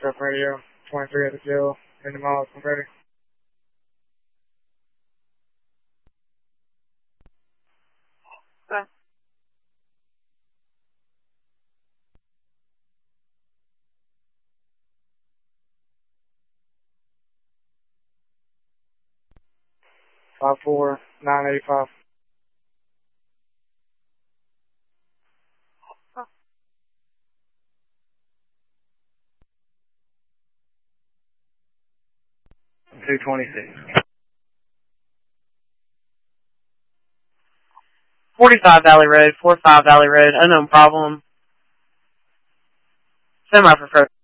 backup radio, 23 at the jail, in the miles, I'm ready. Okay. Five 985. Oh. 226. 45 Valley Road, 45 Valley Road, unknown problem. Semi-preferred.